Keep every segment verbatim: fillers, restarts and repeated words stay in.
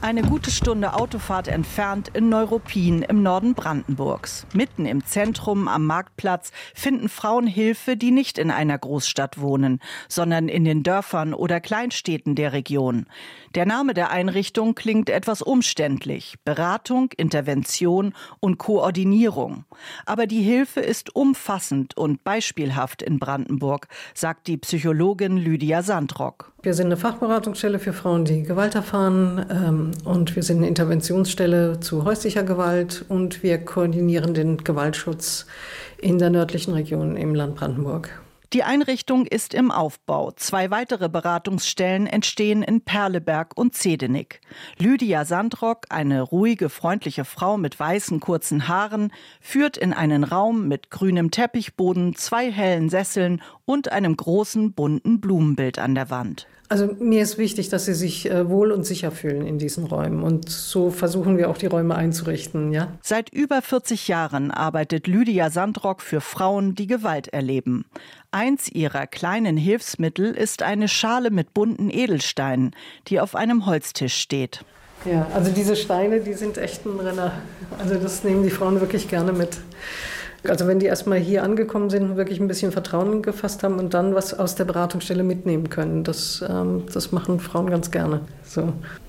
Eine gute Stunde Autofahrt entfernt in Neuruppin im Norden Brandenburgs. Mitten im Zentrum am Marktplatz finden Frauen Hilfe, die nicht in einer Großstadt wohnen, sondern in den Dörfern oder Kleinstädten der Region. Der Name der Einrichtung klingt etwas umständlich. Beratung, Intervention und Koordinierung. Aber die Hilfe ist umfassend und beispielhaft in Brandenburg, sagt die Psychologin Lydia Sandrock. Wir sind eine Fachberatungsstelle für Frauen, die Gewalt erfahren, ähm, und wir sind eine Interventionsstelle zu häuslicher Gewalt und wir koordinieren den Gewaltschutz in der nördlichen Region im Land Brandenburg. Die Einrichtung ist im Aufbau. Zwei weitere Beratungsstellen entstehen in Perleberg und Zehdenick. Lydia Sandrock, eine ruhige, freundliche Frau mit weißen, kurzen Haaren, führt in einen Raum mit grünem Teppichboden, zwei hellen Sesseln und einem großen, bunten Blumenbild an der Wand. Also mir ist wichtig, dass sie sich äh, wohl und sicher fühlen in diesen Räumen. Und so versuchen wir auch die Räume einzurichten. Ja? Seit über vierzig Jahren arbeitet Lydia Sandrock für Frauen, die Gewalt erleben. Eins ihrer kleinen Hilfsmittel ist eine Schale mit bunten Edelsteinen, die auf einem Holztisch steht. Ja, also diese Steine, die sind echt ein Renner. Also das nehmen die Frauen wirklich gerne mit. Also wenn die erstmal hier angekommen sind und wirklich ein bisschen Vertrauen gefasst haben und dann was aus der Beratungsstelle mitnehmen können, das, ähm, das machen Frauen ganz gerne. So.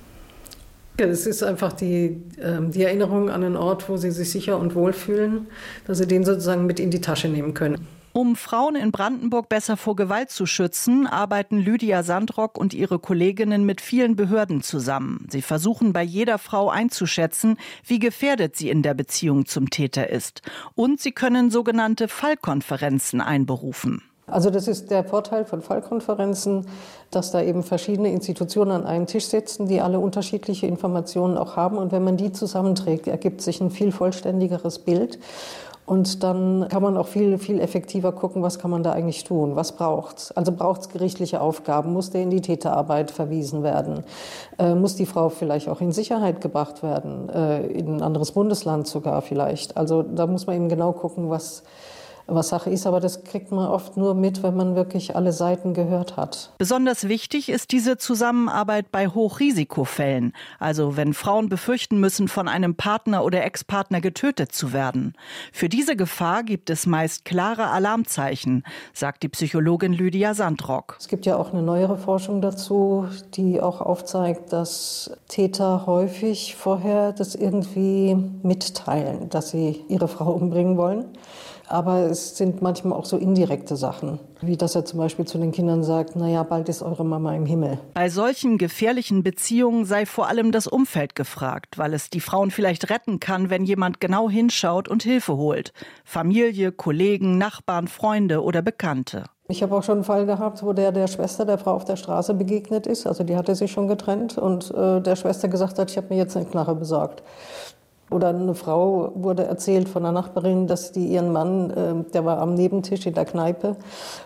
Ja, es ist einfach die, ähm, die Erinnerung an einen Ort, wo sie sich sicher und wohl fühlen, dass sie den sozusagen mit in die Tasche nehmen können. Um Frauen in Brandenburg besser vor Gewalt zu schützen, arbeiten Lydia Sandrock und ihre Kolleginnen mit vielen Behörden zusammen. Sie versuchen bei jeder Frau einzuschätzen, wie gefährdet sie in der Beziehung zum Täter ist. Und sie können sogenannte Fallkonferenzen einberufen. Also das ist der Vorteil von Fallkonferenzen, dass da eben verschiedene Institutionen an einem Tisch sitzen, die alle unterschiedliche Informationen auch haben. Und wenn man die zusammenträgt, ergibt sich ein viel vollständigeres Bild. Und dann kann man auch viel, viel effektiver gucken, was kann man da eigentlich tun, was braucht's. Also braucht's gerichtliche Aufgaben, muss der in die Täterarbeit verwiesen werden, äh, muss die Frau vielleicht auch in Sicherheit gebracht werden, äh, in ein anderes Bundesland sogar vielleicht. Also da muss man eben genau gucken, was was Sache ist, aber das kriegt man oft nur mit, wenn man wirklich alle Seiten gehört hat. Besonders wichtig ist diese Zusammenarbeit bei Hochrisikofällen, also wenn Frauen befürchten müssen, von einem Partner oder Ex-Partner getötet zu werden. Für diese Gefahr gibt es meist klare Alarmzeichen, sagt die Psychologin Lydia Sandrock. Es gibt ja auch eine neuere Forschung dazu, die auch aufzeigt, dass Täter häufig vorher das irgendwie mitteilen, dass sie ihre Frau umbringen wollen. Aber es sind manchmal auch so indirekte Sachen, wie dass er zum Beispiel zu den Kindern sagt, naja, bald ist eure Mama im Himmel. Bei solchen gefährlichen Beziehungen sei vor allem das Umfeld gefragt, weil es die Frauen vielleicht retten kann, wenn jemand genau hinschaut und Hilfe holt. Familie, Kollegen, Nachbarn, Freunde oder Bekannte. Ich habe auch schon einen Fall gehabt, wo der der Schwester der Frau auf der Straße begegnet ist. Also die hatte sich schon getrennt und äh, der Schwester gesagt hat, ich habe mir jetzt eine Knarre besorgt. Oder eine Frau wurde erzählt von einer Nachbarin, dass die ihren Mann, äh, der war am Nebentisch in der Kneipe